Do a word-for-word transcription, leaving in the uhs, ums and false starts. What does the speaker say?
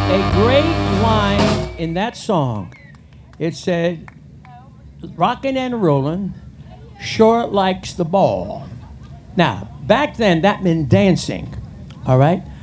A great line in that song. It said, rockin' and rollin', sure likes the ball. Now, back then, that meant dancing, all right?